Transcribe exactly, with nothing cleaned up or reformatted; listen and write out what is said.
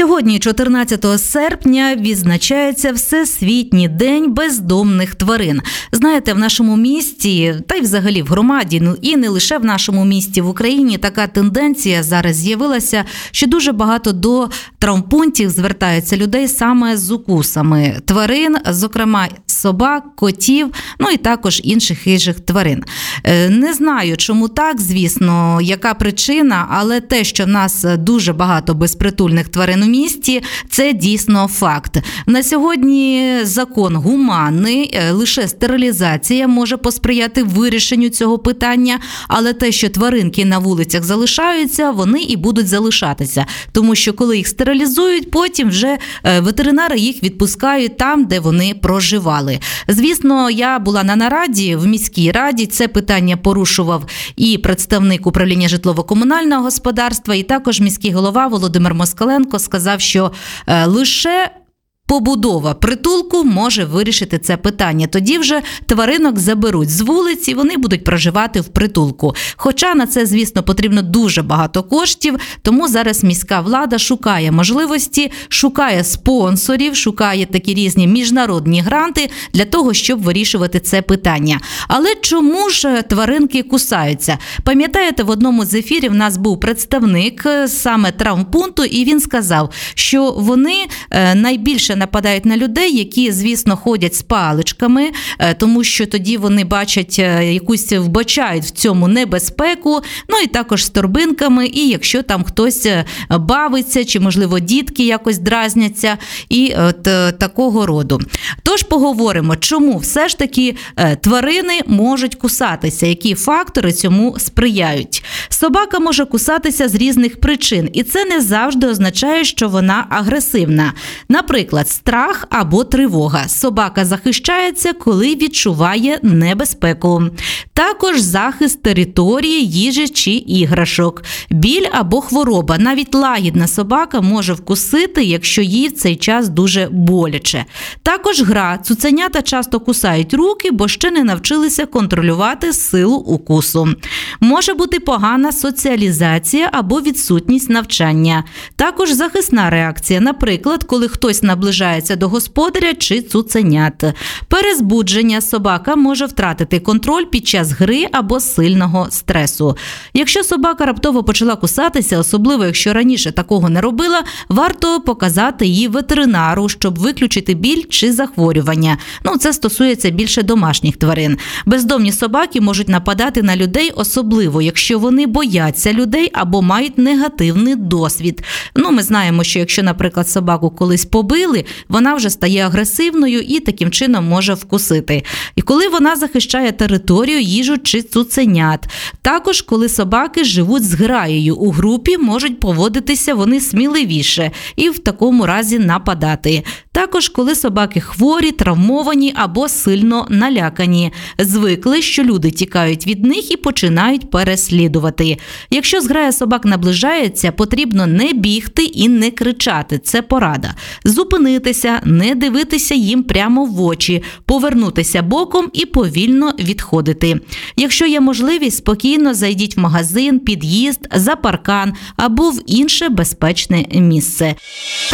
Сьогодні, чотирнадцятого серпня, відзначається Всесвітній день бездомних тварин. Знаєте, в нашому місті, та й взагалі в громаді, ну і не лише в нашому місті, в Україні, така тенденція зараз з'явилася, що дуже багато до травмпунктів звертаються людей саме з укусами тварин, зокрема собак, котів, ну і також інших хижих тварин. Не знаю, чому так, звісно, яка причина, але те, що в нас дуже багато безпритульних тварин у місті, це дійсно факт. На сьогодні закон гуманний, лише стерилізація може посприяти вирішенню цього питання, але те, що тваринки на вулицях залишаються, вони і будуть залишатися. Тому що коли їх стерилізують, потім вже ветеринари їх відпускають там, де вони проживали. Звісно, я була на нараді в міській раді, це питання порушував і представник управління житлово-комунального господарства, і також міський голова Володимир Москаленко сказав, що е, лише побудова притулку може вирішити це питання. Тоді вже тваринок заберуть з вулиці, вони будуть проживати в притулку. Хоча на це, звісно, потрібно дуже багато коштів, тому зараз міська влада шукає можливості, шукає спонсорів, шукає такі різні міжнародні гранти для того, щоб вирішувати це питання. Але чому ж тваринки кусаються? Пам'ятаєте, в одному з ефірів в нас був представник саме травмпункту, і він сказав, що вони найбільше нападають на людей, які, звісно, ходять з паличками, тому що тоді вони бачать якусь, вбачають в цьому небезпеку, ну і також з торбинками, і якщо там хтось бавиться, чи, можливо, дітки якось дразняться, і от такого роду. Тож поговоримо, чому все ж таки тварини можуть кусатися, які фактори цьому сприяють. Собака може кусатися з різних причин, і це не завжди означає, що вона агресивна. Наприклад, страх або тривога. Собака захищається, коли відчуває небезпеку. Також захист території, їжі чи іграшок. Біль або хвороба. Навіть лагідна собака може вкусити, якщо їй в цей час дуже боляче. Також гра. Цуценята часто кусають руки, бо ще не навчилися контролювати силу укусу. Може бути погана соціалізація або відсутність навчання. Також захисна реакція. Наприклад, коли хтось наближається до господаря чи цуценят. Перезбудження. Собака може втратити контроль під час гри або сильного стресу. Якщо собака раптово почала кусатися, особливо якщо раніше такого не робила, варто показати її ветеринару, щоб виключити біль чи захворювання. Ну, це стосується більше домашніх тварин. Бездомні собаки можуть нападати на людей, особливо якщо вони бояться людей або мають негативний досвід. Ну, ми знаємо, що якщо, наприклад, собаку колись побили, вона вже стає агресивною і таким чином може вкусити. І коли вона захищає територію, їжу чи цуценят. Також, коли собаки живуть з граєю у групі, можуть поводитися вони сміливіше і в такому разі нападати. Також, коли собаки хворі, травмовані або сильно налякані. Звикли, що люди тікають від них і починають переслідувати. Якщо зграя собак наближається, потрібно не бігти і не кричати. Це порада. Зупинитися, не дивитися їм прямо в очі, повернутися боком і повільно відходити. Якщо є можливість, спокійно зайдіть в магазин, під'їзд, за паркан або в інше безпечне місце.